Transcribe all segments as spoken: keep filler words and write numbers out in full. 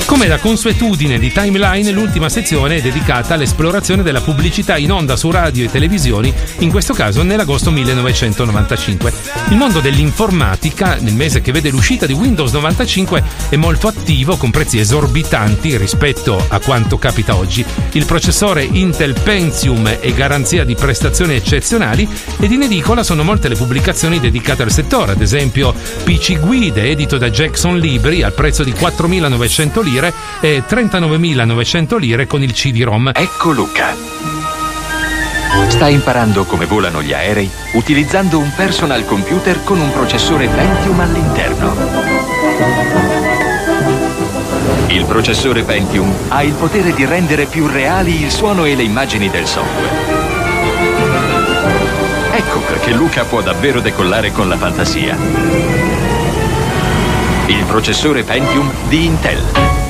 Come da consuetudine di Timeline, l'ultima sezione è dedicata all'esplorazione della pubblicità in onda su radio e televisioni, in questo caso nell'agosto millenovecentonovantacinque. Il mondo dell'informatica, nel mese che vede l'uscita di Windows novantacinque, è molto attivo, con prezzi esorbitanti rispetto a quanto capita oggi. Il processore Intel Pentium è garanzia di prestazioni eccezionali ed in edicola sono molte le pubblicazioni dedicate al settore, ad esempio P C Guide, edito da Jackson Libri al prezzo di quattromilanovecento lire e trentanovemilanovecento lire con il C D-ROM. Ecco Luca. Sta imparando come volano gli aerei utilizzando un personal computer con un processore Pentium all'interno. Il processore Pentium ha il potere di rendere più reali il suono e le immagini del software. Ecco perché Luca può davvero decollare con la fantasia. Il processore Pentium di Intel.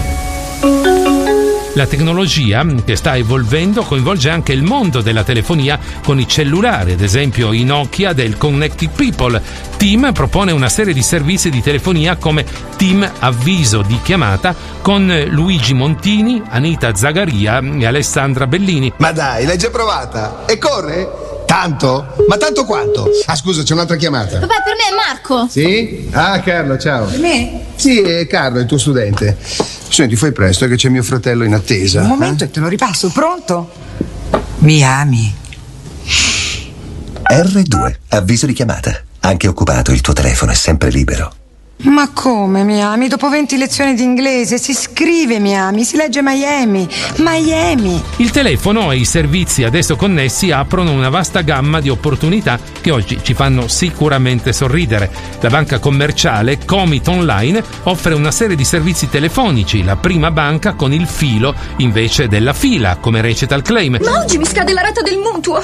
La tecnologia che sta evolvendo coinvolge anche il mondo della telefonia con i cellulari, ad esempio i Nokia del Connected People. TIM propone una serie di servizi di telefonia come TIM Avviso di chiamata con Luigi Montini, Anita Zagaria e Alessandra Bellini. Ma dai, l'hai già provata? E corre? Tanto? Ma tanto quanto? Ah, scusa, c'è un'altra chiamata. Papà, per me è Marco. Sì? Ah, Carlo, ciao. Per me? Sì, è Carlo, il tuo studente. Senti, fai presto che c'è mio fratello in attesa. Un momento eh? e te lo ripasso, pronto? Mi ami? erre due, avviso di chiamata. Anche occupato, il tuo telefono è sempre libero. Ma come mi ami? Dopo venti lezioni di inglese si scrive mi ami, si legge Miami. Miami. Il telefono e i servizi ad esso connessi aprono una vasta gamma di opportunità che oggi ci fanno sicuramente sorridere. La banca commerciale Comit Online offre una serie di servizi telefonici, la prima banca con il filo invece della fila, come recita il claim. Ma oggi mi scade la rata del mutuo.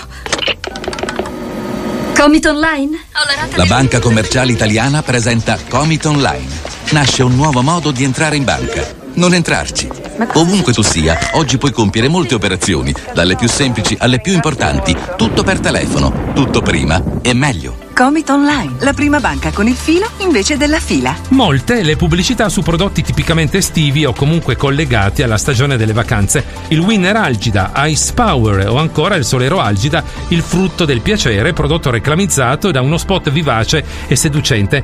Comit Online? La banca commerciale italiana presenta Comit Online. Nasce un nuovo modo di entrare in banca. Non entrarci. Ovunque tu sia, oggi puoi compiere molte operazioni, dalle più semplici alle più importanti, tutto per telefono, tutto prima e meglio. Comit Online, la prima banca con il filo invece della fila. Molte le pubblicità su prodotti tipicamente estivi o comunque collegati alla stagione delle vacanze. Il Winner Algida, Ice Power o ancora il Solero Algida, il frutto del piacere, prodotto reclamizzato da uno spot vivace e seducente.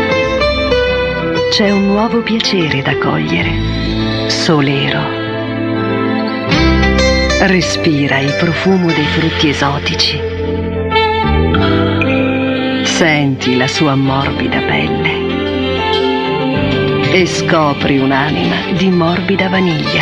C'è un nuovo piacere da cogliere. Solero. Respira il profumo dei frutti esotici. Senti la sua morbida pelle e scopri un'anima di morbida vaniglia.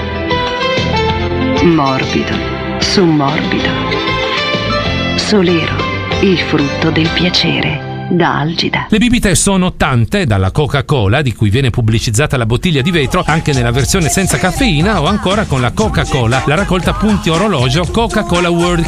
Morbido su morbido. Solero, il frutto del piacere. Da Algida. Le bibite sono tante, dalla Coca-Cola, di cui viene pubblicizzata la bottiglia di vetro anche nella versione senza caffeina, o ancora con la Coca-Cola, la raccolta punti orologio Coca-Cola World